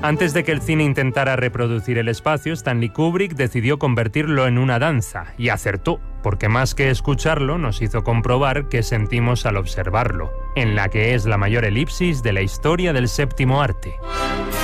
Antes de que el cine intentara reproducir el espacio, Stanley Kubrick decidió convertirlo en una danza, y acertó, porque más que escucharlo, nos hizo comprobar qué sentimos al observarlo, en la que es la mayor elipsis de la historia del séptimo arte.